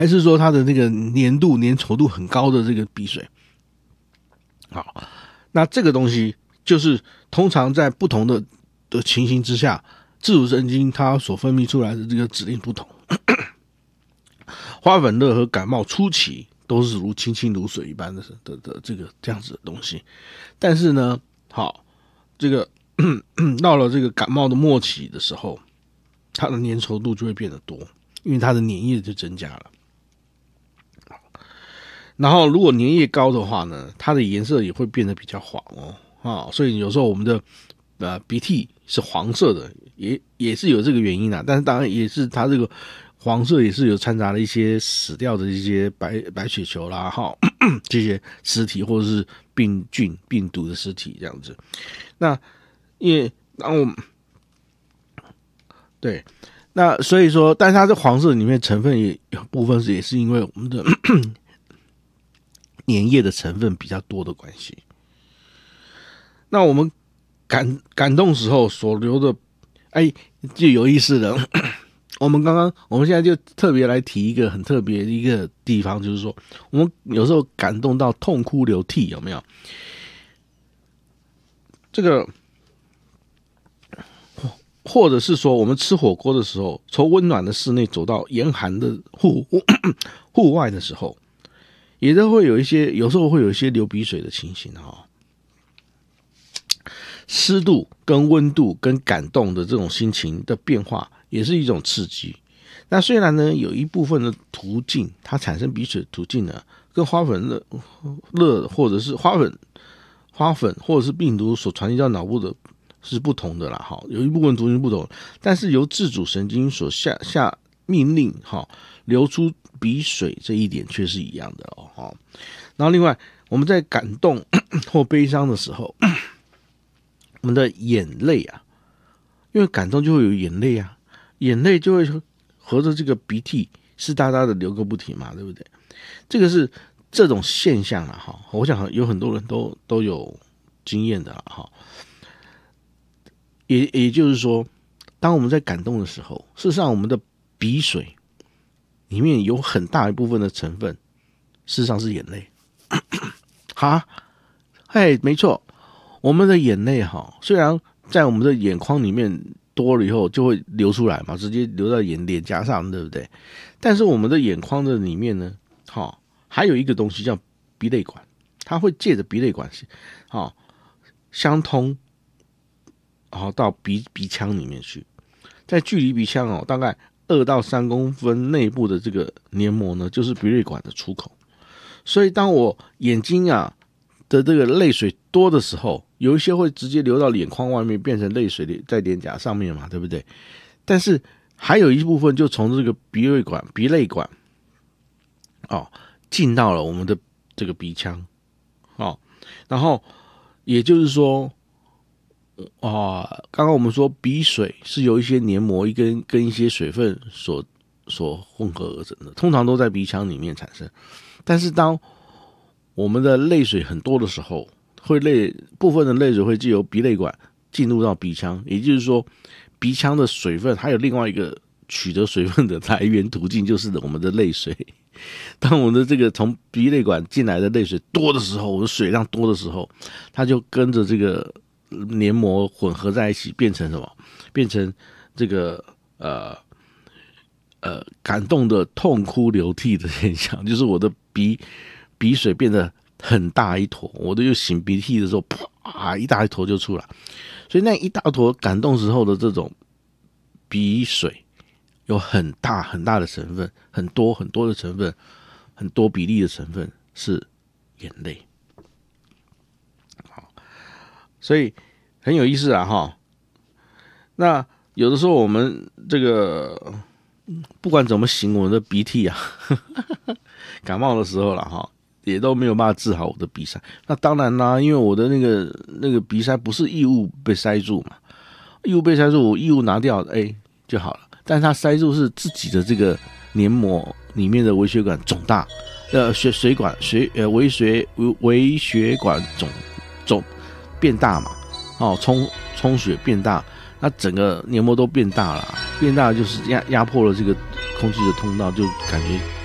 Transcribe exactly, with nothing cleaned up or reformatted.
还是说它的那个粘度粘稠度很高的这个鼻水。好，那这个东西就是通常在不同的的情形之下，自主神经它所分泌出来的这个指令不同。花粉热和感冒初期都是如清清如水一般的的的这个这样子的东西，但是呢，好，这个到了这个感冒的末期的时候，它的粘稠度就会变得多，因为它的粘液就增加了。然后如果粘液高的话呢，它的颜色也会变得比较黄哦，啊，所以有时候我们的呃鼻涕是黄色的，也也是有这个原因啦，但是当然也是它这个黄色也是有掺杂了一些死掉的一些白白血球啦，哈，这些尸体或者是病菌、病毒的尸体这样子。那因为当我们对，那所以说，但是它这黄色里面成分也有部分是也是因为我们的粘液的成分比较多的关系。那我们感感动时候所流的，哎，就有意思了。我们刚刚，我们现在就特别来提一个很特别的一个地方，就是说，我们有时候感动到痛哭流涕，有没有？这个，或者是说，我们吃火锅的时候，从温暖的室内走到严寒的户户外的时候，也都会有一些，有时候会有一些流鼻水的情形哈、哦。湿度跟温度跟感动的这种心情的变化也是一种刺激。那虽然呢有一部分的途径，它产生鼻水的途径呢跟花粉热热或者是花粉花粉或者是病毒所传递到脑部的是不同的啦，哈，有一部分途径不同，但是由自主神经所下下命令哈流出鼻水这一点却是一样的哦。然后另外我们在感动或悲伤的时候，我们的眼泪啊，因为感动就会有眼泪啊，眼泪就会合着这个鼻涕湿哒哒的流个不停嘛，对不对？这个是这种现象啊，哈，我想有很多人都都有经验的啦，哈。也也就是说，当我们在感动的时候，事实上我们的鼻水里面有很大一部分的成分，事实上是眼泪。哈，哎，没错。我们的眼泪哈，虽然在我们的眼眶里面多了以后就会流出来嘛，直接流到眼脸颊上，对不对？但是我们的眼眶的里面呢，哈，还有一个东西叫鼻泪管，它会借着鼻泪管系，哈，相通，然后到鼻鼻腔里面去，在距离鼻腔哦大概二到三公分内部的这个黏膜呢，就是鼻泪管的出口。所以当我眼睛啊的这个泪水多的时候，有一些会直接流到眼眶外面，变成泪水在脸颊上面嘛，对不对？但是还有一部分就从这个鼻泪管、鼻泪管哦进到了我们的这个鼻腔哦，然后也就是说啊，刚刚我们说鼻水是由一些黏膜一跟跟一些水分所所混合而成的，通常都在鼻腔里面产生。但是当我们的泪水很多的时候，会泪部分的泪水会藉由鼻泪管进入到鼻腔，也就是说，鼻腔的水分还有另外一个取得水分的来源途径，就是我们的泪水。当我们的这个从鼻泪管进来的泪水多的时候，我的水量多的时候，它就跟着这个黏膜混合在一起，变成什么？变成这个呃呃感动的痛哭流涕的现象，就是我的鼻鼻水变得很大一坨，我都有擤鼻涕的时候，啪，一大一坨就出来。所以那一大坨感动时候的这种鼻水，有很大很大的成分，很多很多的成分，很多比例的成分是眼泪。好，所以很有意思啊哈。那有的时候我们这个不管怎么擤我们的鼻涕啊，感冒的时候啦哈，也都没有办法治好我的鼻塞。那当然啦，因为我的那个那个鼻塞不是异物被塞住嘛，异物被塞住，我异物拿掉，哎就好了。但是它塞住是自己的这个黏膜里面的微血管肿大，呃，血水管血呃微血微血管肿肿变大嘛，哦，充充血变大，那整个黏膜都变大了，变大就是压压迫了这个空气的通道，就感觉